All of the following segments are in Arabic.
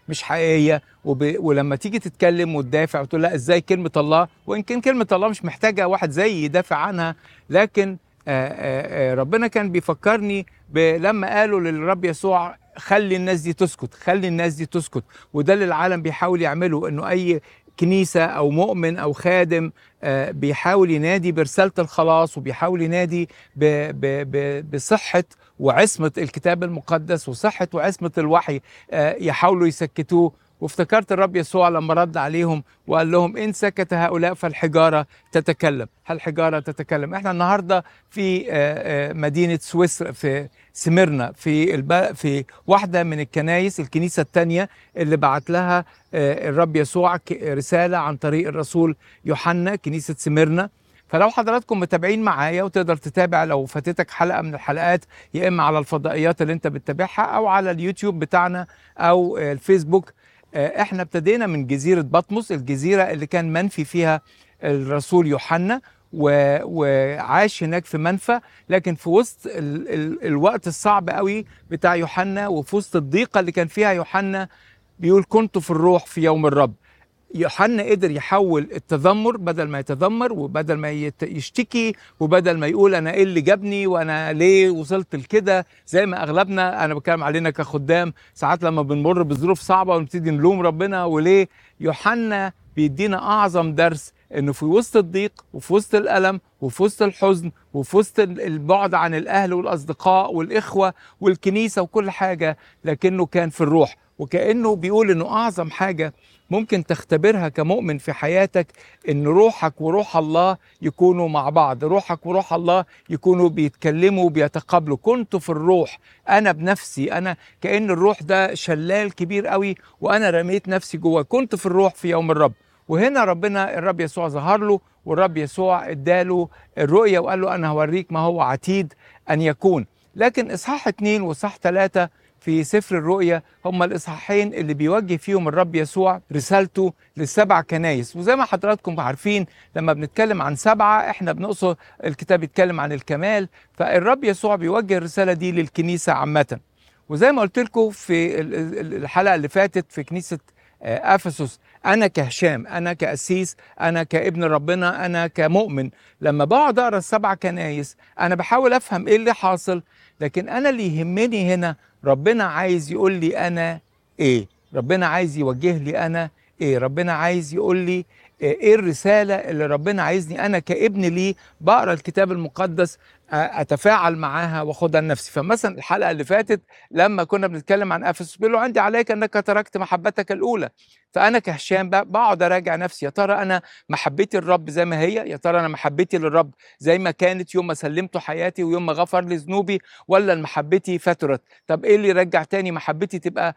مش حقيقيه، ولما تيجي تتكلم وتدافع وتقول لا ازاي كلمه الله، وان كان كلمه الله مش محتاجه واحد زيي يدافع عنها، لكن ربنا كان بيفكرني لما قالوا للرب يسوع خلي الناس دي تسكت، خلي الناس دي تسكت. وده اللي العالم بيحاول يعمله، انه اي كنيسة أو مؤمن أو خادم بيحاول ينادي برسالة الخلاص، وبيحاول ينادي بصحة وعصمة الكتاب المقدس وصحة وعصمة الوحي، يحاولوا يسكتوه. وافتكرت الرب يسوع لما رد عليهم وقال لهم إن سكت هؤلاء فالحجارة تتكلم. الحجارة تتكلم. احنا النهاردة في مدينة سويسرا، في سميرنا، في واحدة من الكنايس، الكنيسة الثانية اللي بعت لها الرب يسوع رسالة عن طريق الرسول يوحنا، كنيسة سميرنا. فلو حضراتكم متابعين معايا، وتقدر تتابع لو فاتتك حلقة من الحلقات، يا إما على الفضائيات اللي انت بتتابعها أو على اليوتيوب بتاعنا أو الفيسبوك. احنا ابتدينا من جزيرة بطمس، الجزيرة اللي كان منفي فيها الرسول يوحنا، وعاش هناك في منفى. لكن في وسط الوقت الصعب قوي بتاع يوحنا، وفي وسط الضيقة اللي كان فيها يوحنا، بيقول كنت في الروح في يوم الرب. يوحنا قدر يحول التذمر، بدل ما يتذمر وبدل ما يشتكي وبدل ما يقول انا ايه اللي جابني وانا ليه وصلت لكده، زي ما اغلبنا، انا بتكلم علينا كخدام، ساعات لما بنمر بظروف صعبه ونبتدي نلوم ربنا وليه. يوحنا بيدينا اعظم درس، انه في وسط الضيق وفي وسط الالم وفي وسط الحزن وفي وسط البعد عن الاهل والاصدقاء والاخوه والكنيسه وكل حاجه، لكنه كان في الروح. وكانه بيقول انه اعظم حاجه ممكن تختبرها كمؤمن في حياتك، ان روحك وروح الله يكونوا مع بعض، روحك وروح الله يكونوا بيتكلموا وبيتقابلوا. كنت في الروح، انا بنفسي، انا كأن الروح ده شلال كبير قوي وانا رميت نفسي جوه. كنت في الروح في يوم الرب. وهنا الرب يسوع ظهر له، والرب يسوع اداله الرؤية وقال له انا هوريك ما هو عتيد ان يكون. لكن اصحاح 2 واصحاح 3 في سفر الرؤيا هم الإصحاحين اللي بيوجه فيهم الرب يسوع رسالته للسبع كنايس. وزي ما حضراتكم عارفين، لما بنتكلم عن سبعة احنا بنقصد الكتاب يتكلم عن الكمال، فالرب يسوع بيوجه الرسالة دي للكنيسة عامة. وزي ما قلت لكم في الحلقة اللي فاتت في كنيسة أفسس، أنا كهشام، أنا كأسيس، أنا كابن ربنا، أنا كمؤمن، لما بقعد أقرأ السبع كنايس أنا بحاول أفهم إيه اللي حاصل. لكن أنا اللي يهمني هنا ربنا عايز يقول لي أنا إيه، ربنا عايز يوجه لي أنا إيه، ربنا عايز يقول لي إيه الرسالة اللي ربنا عايزني أنا كابن ليه بقرأ الكتاب المقدس أتفاعل معاها وأخدها لنفسي. فمثلا الحلقة اللي فاتت لما كنا بنتكلم عن أفسس، بيقول له عندي عليك أنك تركت محبتك الأولى. فأنا كهشام بقعد أراجع نفسي، يا ترى أنا محبتي للرب زي ما هي؟ يا ترى أنا محبتي للرب زي ما كانت يوم ما سلمته حياتي ويوم ما غفر لي ذنوبي، ولا محبتي فترت؟ طب إيه اللي يرجع تاني محبتي تبقى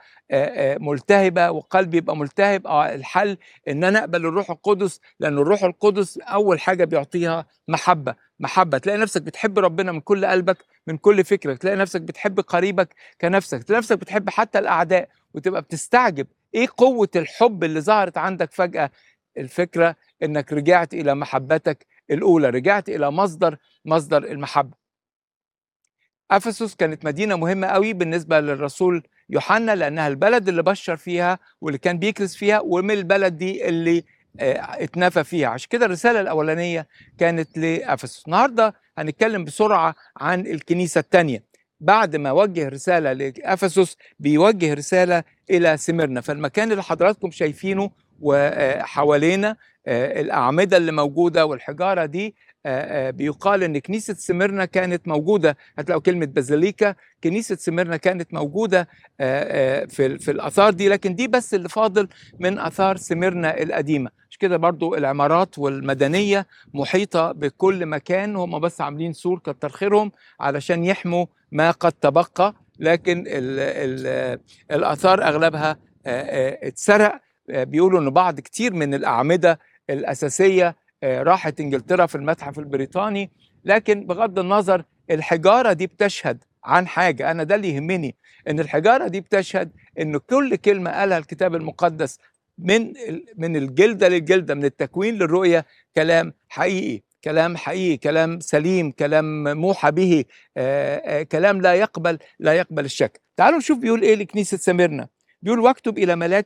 ملتهبة وقلبي يبقى ملتهب؟ الحل إن أنا أقبل الروح القدس، لأن الروح القدس أول حاجة بيعطيها محبة. تلاقي نفسك بتحب ربنا من كل قلبك من كل فكرك، تلاقي نفسك بتحب قريبك كنفسك، تلاقي نفسك بتحب حتى الأعداء، وتبقى بتستعجب إيه قوة الحب اللي ظهرت عندك فجأة. الفكرة إنك رجعت إلى محبتك الأولى، رجعت إلى مصدر المحبة. أفسس كانت مدينة مهمة قوي بالنسبة للرسول يوحنا، لأنها البلد اللي بشر فيها واللي كان بيكرز فيها، ومن البلد دي اللي اتنفى فيها. عشان كده الرسالة الأولانية كانت لأفسس. النهاردة هنتكلم بسرعة عن الكنيسة الثانية. بعد ما وجه رسالة لأفسس بيوجه رسالة إلى سميرنا. فالمكان اللي حضراتكم شايفينه وحوالينا الأعمدة اللي موجودة والحجارة دي، بيقال ان كنيسه سميرنا كانت موجوده. هتلاقوا كلمه بازيليكا، كنيسه سميرنا كانت موجوده في الاثار دي، لكن دي بس اللي فاضل من اثار سميرنا القديمه. مش كده برضو العمارات والمدنيه محيطه بكل مكان، هم بس عاملين سور كتر خيرهم علشان يحموا ما قد تبقى، لكن ال الاثار اغلبها اتسرق. بيقولوا ان بعض كتير من الاعمده الاساسيه راحت انجلترا في المتحف البريطاني. لكن بغض النظر الحجاره دي بتشهد عن حاجه، انا ده اللي يهمني، ان الحجاره دي بتشهد ان كل كلمه قالها الكتاب المقدس من الجلده للجلده، من التكوين للرؤيه، كلام حقيقي، كلام حقيقي، كلام سليم، كلام موحى به، كلام لا يقبل الشك. تعالوا نشوف بيقول ايه لكنيسه سميرنا. بيقول واكتب الى ملاك